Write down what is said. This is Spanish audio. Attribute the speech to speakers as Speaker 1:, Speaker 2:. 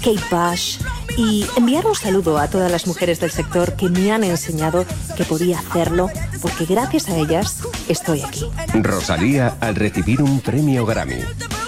Speaker 1: Kate Bush y enviar un saludo a todas las mujeres del sector que me han enseñado que podía hacerlo, porque gracias a ellas estoy aquí.
Speaker 2: Rosalía al recibir un premio Grammy.